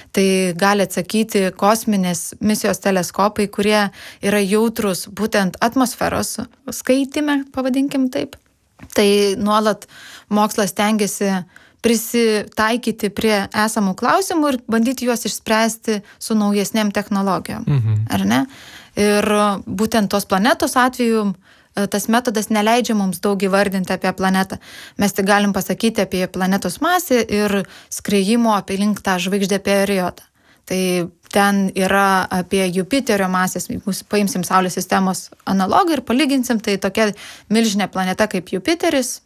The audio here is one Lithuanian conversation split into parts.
Tai gali atsakyti kosminės misijos teleskopai, kurie yra jautrus būtent atmosferos skaitime, pavadinkim taip. Tai nuolat mokslas stengiasi prisitaikyti prie esamų klausimų ir bandyti juos išspręsti su naujesnėm technologijom. Ar ne? Ir būtent tos planetos atveju tas metodas neleidžia mums daug įvardinti apie planetą. Mes tik galim pasakyti apie planetos masę ir skriejimo apie link tą žvaigždę periodą. Tai ten yra apie Jupiterio masės, paimsim Saulės sistemos analogą ir palyginsim, tai tokia milžinė planeta kaip Jupiteris,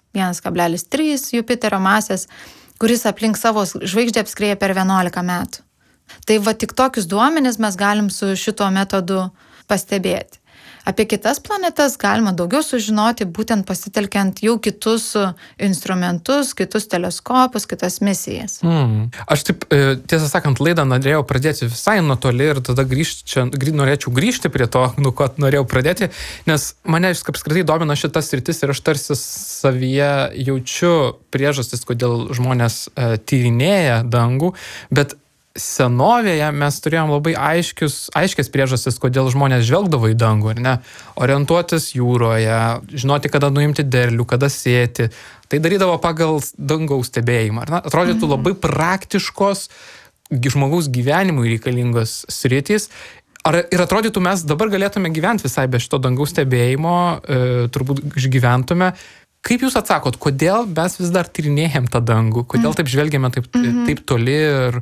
1,3 Jupiterio masės, kuris aplink savo žvaigždę apskrieja per 11 metų. Tai va tik tokius duomenis mes galim su šituo metodu pastebėti. Apie kitas planetas galima daugiau sužinoti, būtent pasitelkiant jau kitus instrumentus, kitus teleskopus, kitas misijas. Aš taip, tiesą sakant, laidą norėjau pradėti visai nuo toli ir tada norėčiau grįžti prie to, nuo ko norėjau pradėti, nes mane apskritai domina šitas sritis ir aš tarsi savyje jaučiu priežastis, kodėl žmonės tyrinėja dangų, bet senovėje mes turėjom labai aiškias priežastis, kodėl žmonės žvelgdavo į dangų, ar ne? Orientuotis jūroje, žinoti, kada nuimti derlių, kada sėti. Tai darydavo pagal dangaus stebėjimą. Ar ne? Atrodytų labai praktiškos žmogaus gyvenimui reikalingos sritys. Ir atrodytų, mes dabar galėtume gyventi visai be šito dangaus stebėjimo, turbūt išgyventume. Kaip jūs atsakot, kodėl mes vis dar tyrinėjam tą dangų, kodėl taip žvelgiame taip toli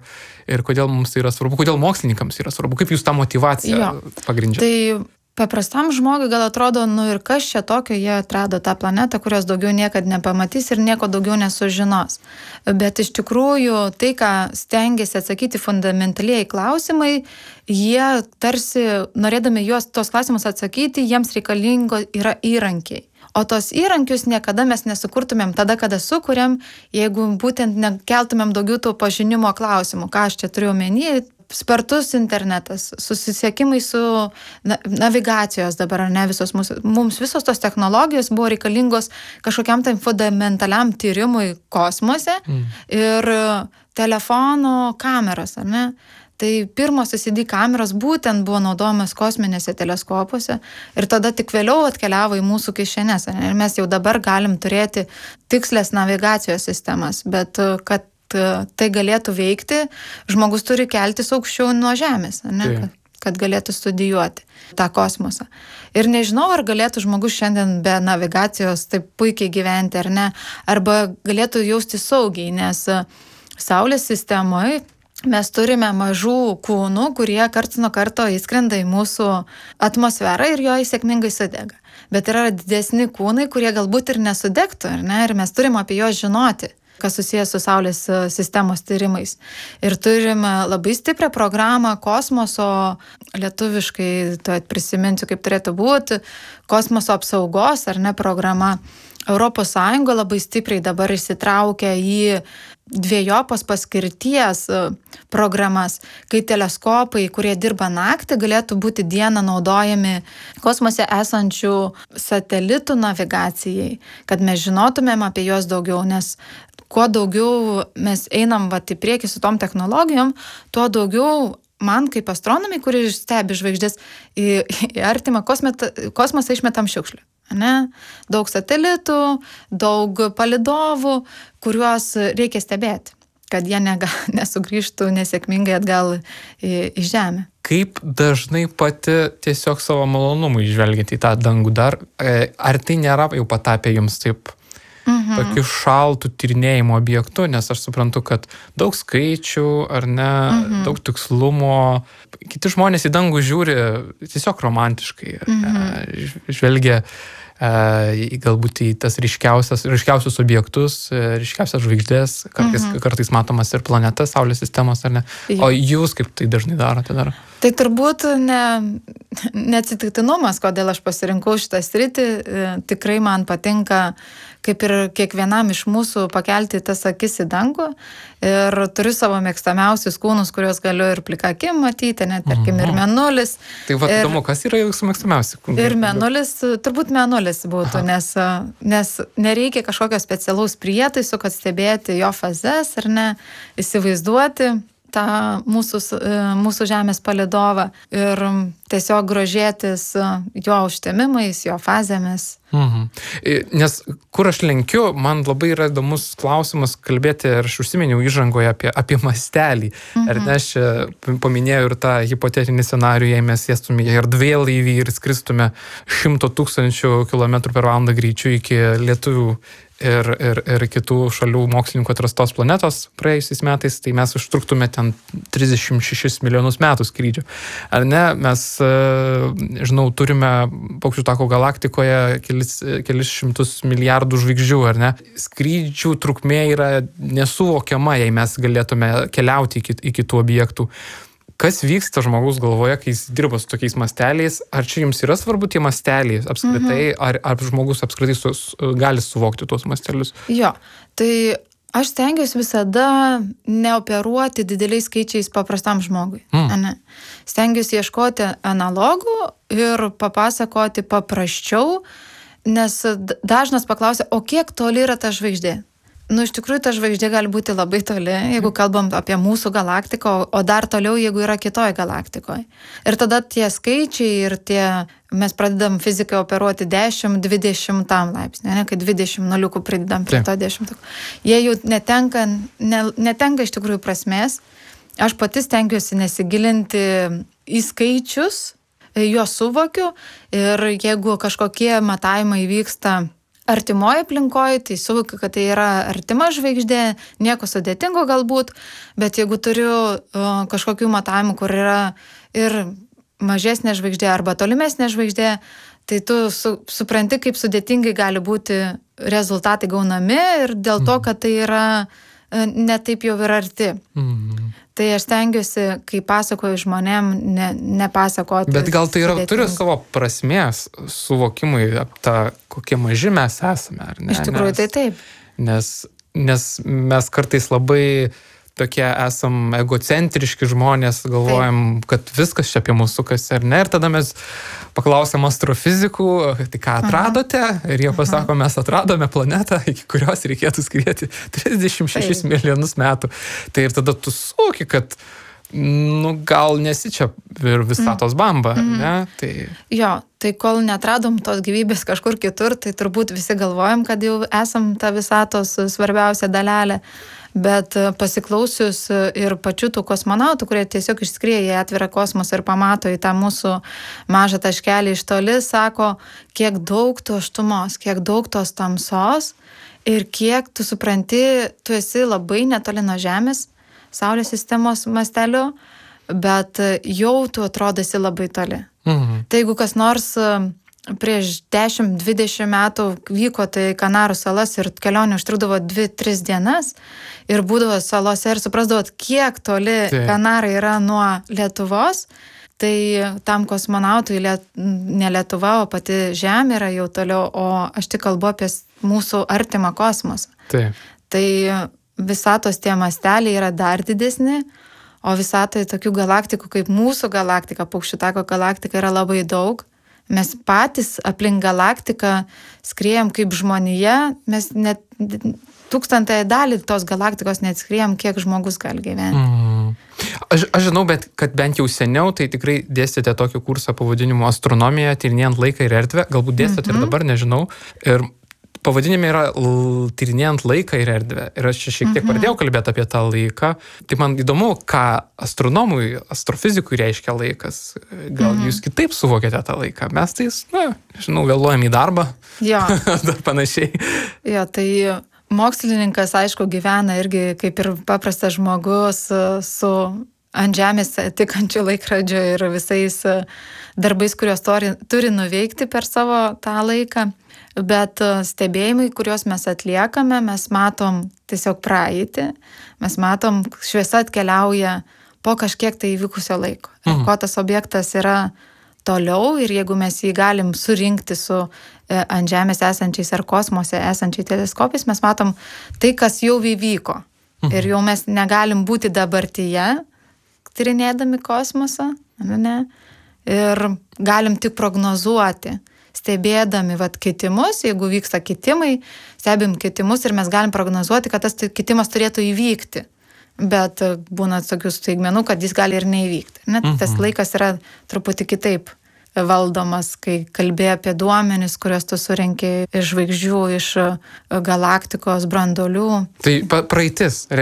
ir kodėl mums tai yra svarbu, kodėl mokslininkams yra svarbu, kaip jūs tą motyvaciją pagrindžiate? Tai paprastam žmogui gal atrodo, ir kas čia tokio, jie atrado tą planetą, kurios daugiau niekad nepamatys ir nieko daugiau nesužinos. Bet iš tikrųjų tai, ką stengiasi atsakyti fundamentaliai klausimai, jie tarsi, norėdami tos klausimus atsakyti, jiems reikalingo yra įrankiai. O tos įrankius niekada mes nesukurtumėm tada, kada sukuriam, jeigu būtent nekeltumėm daugiau tų pažinimo klausimų. Ką aš čia turiu omeny? Spartus internetas, susisiekimai su navigacijos dabar, ar ne, mums visos tos technologijos buvo reikalingos kažkokiam tai fundamentaliam tyrimui kosmose ir telefono kameros, ar ne? Tai pirmosios CD kameros būtent buvo naudojamas kosminėse teleskopuose ir tada tik vėliau atkeliavo į mūsų kišenes. Ir mes jau dabar galim turėti tikslės navigacijos sistemas, bet kad tai galėtų veikti, žmogus turi keltis aukščiau nuo Žemės, ne? Kad galėtų studijuoti tą kosmosą. Ir nežinau, ar galėtų žmogus šiandien be navigacijos taip puikiai gyventi, ar ne, arba galėtų jausti saugiai, nes Saulės sistemoje mes turime mažų kūnų, kurie karts nuo karto įskrenda į mūsų atmosferą ir jo sėkmingai sudega. Bet yra didesni kūnai, kurie galbūt ir nesudegtų, ar ne? Ir mes turime apie juos žinoti, kas susijęs su Saulės sistemos tyrimais. Ir turime labai stiprią programą kosmoso, lietuviškai, prisiminsiu, kaip turėtų būti, kosmoso apsaugos, ar ne, programa. Europos Sąjunga labai stipriai dabar įsitraukia į dviejopos paskirties programas, kai teleskopai, kurie dirba naktį, galėtų būti dieną naudojami kosmose esančių satelitų navigacijai, kad mes žinotumėm apie juos daugiau, nes kuo daugiau mes einam į priekį su tom technologijom, tuo daugiau man kaip astronomai, kuri stebi žvaigždės, į artimą kosmosą išmetam šiukšlių. Ne? Daug satelitų, daug palydovų, kuriuos reikia stebėti, kad jie nesugrįžtų nesėkmingai atgal į Žemę. Kaip dažnai pati tiesiog savo malonumui žvelgiate į tą dangų dar, ar tai nėra jau patapę jums taip tokiu šaltų tyrinėjimo objektu, nes aš suprantu, kad daug skaičių, ar ne, daug tikslumo. Kiti žmonės į dangų žiūri tiesiog romantiškai, žvelgia galbūt į tas ryškiausius objektus, ryškiausias žvaigždės, kartais matomas ir planetas, Saulės sistemos, ar ne? O jūs kaip tai dažnai darote dar? Tai turbūt neatsitiktinumas, kodėl aš pasirinkau šitą sritį. Tikrai man patinka, kaip ir kiekvienam iš mūsų, pakelti tas akis į dangų. Ir turiu savo mėgstamiausius kūnus, kuriuos galiu ir plika akim matyti, net tarkim ir Mėnulis. Tai va, įdomu, kas yra jūsų mėgstamiausi kūnai? Ir Mėnulis, turbūt Mėnulis būtų, nes nereikia kažkokio specialaus prietaiso, kad stebėti jo fazes, ar ne, įsivaizduoti. tą mūsų Žemės palydovą ir tiesiog grožėtis jo užtemimais, jo fazėmis. Nes kur aš lenkiu, man labai yra įdomus klausimas kalbėti, ir aš užsiminiau įžangoje apie mastelį. Ar ne, aš paminėjau ir tą hipotetinį scenarijų, jei mes sėstume į erdvėlaivį ir skristume 100 000 km/h greičiu iki lietuvių ir kitų šalių mokslininkų atrastos planetos praėjusiais metais, tai mes užtruktume ten 36 milijonus metų skrydžio. Ar ne, mes, žinau, turime Paukščių tako galaktikoje kelis šimtus milijardų žvaigždžių, ar ne? Skrydžių trukmė yra nesuvokiama, jei mes galėtume keliauti iki tų objektų. Kas vyksta žmogaus galvoje, kai jis dirba su tokiais masteliais? Ar čia jums yra svarbu tie masteliai apskritai, ar žmogus apskritai gali suvokti tuos mastelius? Jo, tai aš stengiuosi visada neoperuoti dideliais skaičiais paprastam žmogui. Stengiuosi ieškoti analogų ir papasakoti paprasčiau, nes dažnas paklausia, o kiek toli yra ta žvaigždė? Iš tikrųjų, ta žvaigždė gali būti labai toli, jeigu kalbam apie mūsų galaktiką, o dar toliau, jeigu yra kitoj galaktikoje. Ir tada tie skaičiai ir mes pradedam fizikai operuoti 10-20 laipsnių, ne, kai 20 nuliukų pridedam prie to 10. Jie jau netenka iš tikrųjų prasmės. Aš pati stengiuosi nesigilinti į skaičius, juos suvokiu ir jeigu kažkokie matavimai vyksta artimoje aplinkoje, tai suvokiu, kad tai yra artima žvaigždė, nieko sudėtingo galbūt, bet jeigu turiu kažkokių matavimų, kur yra ir mažesnė žvaigždė arba tolimesnė žvaigždė, tai tu supranti, kaip sudėtingai gali būti rezultatai gaunami ir dėl to, kad tai yra ne taip jau ir arti. Tai aš stengiuosi, kai pasakoju žmonėm, nepasakoti. Bet gal tai turi savo prasmės suvokimui, kokie maži mes esame, ar ne? Iš tikrųjų, tai taip. Nes mes kartais labai tokie esam egocentriški žmonės, galvojam, kad viskas čia apie mūsų sukasi, ar ne? Ir tada mes paklausėm astrofizikų, tai ką atradote? Ir jie pasako, mes atradome planetą, iki kurios reikėtų skrieti 36 milijonus metų. Tai ir tada tu suvoki, kad gal nesi čia ir visatos bamba, ne? Tai... Jo, tai kol netradom tos gyvybės kažkur kitur, tai turbūt visi galvojam, kad jau esam ta visatos svarbiausia dalelė. Bet pasiklausius ir pačių tų kosmonautų, kurie tiesiog išskrieja į atvirą kosmosą ir pamato į tą mūsų mažą taškelį iš toli, sako, kiek daug tuštumos, kiek daug tos tamsos ir kiek tu supranti, tu esi labai netoli nuo Žemės, Saulės sistemos masteliu, bet jau tu atrodaisi labai toli. Tai jeigu kas nors prieš 10-20 metų vyko tai Kanarų salas ir kelionė užtrukdavo 2-3 dienas ir būdavo salose ir suprasdavot, kiek toli Kanarai yra nuo Lietuvos, tai tam kosmonautui ne Lietuva, o pati Žemė yra jau toliau, o aš tik kalbu apie mūsų artimą kosmosą. Tai visatos tie masteliai yra dar didesni, o visatoje tokių galaktikų kaip mūsų galaktika, Paukščių tako galaktika yra labai daug. Mes patys aplink galaktiką skriejam kaip žmonija, mes net 1000 dalį tos galaktikos neatskriejam, kiek žmogus gali gyventi. Aš žinau, bet kad bent jau seniau, tai tikrai dėstėte tokį kursą pavadinimu astronomija, tyrinėjant laiką ir erdvę, galbūt dėstėte ir dabar, nežinau. Ir pavadinime yra tyrinėjant laiką ir erdvę. Ir aš šiek tiek pradėjau kalbėti apie tą laiką. Tai man įdomu, ką astronomui, astrofizikui reiškia laikas. Gal jūs kitaip suvokėte tą laiką? Mes tai, žinau, vėluojam į darbą. Jo. Dar panašiai. Jo, tai mokslininkas, aišku, gyvena irgi kaip ir paprastas žmogus su ant Žemės tikančių laikrodžių ir visais darbais, kuriuos turi nuveikti per savo tą laiką. Bet stebėjimai, kuriuos mes atliekame, mes matom tiesiog praeitį, mes matom, šviesa atkeliauja po kažkiek tai įvykusio laiko. Ir ko tas objektas yra toliau ir jeigu mes jį galim surinkti su ant Žemės esančiais ar kosmose esančiais teleskopais, mes matom tai, kas jau įvyko. Ir jau mes negalim būti dabartyje, tyrinėdami kosmosą, ne? Ir galim tik prognozuoti, stebėdami kitimus, jeigu vyksta kitimai, stebim kitimus ir mes galim prognozuoti, kad tas kitimas turėtų įvykti. bet būna tokių staigmenų, kad jis gali ir neįvykti. Net tas laikas yra truputį kitaip valdomas, kai kalbėjo apie duomenis, kuriuos tu surenki iš žvaigždžių, iš galaktikos branduolių. Tai praeitis,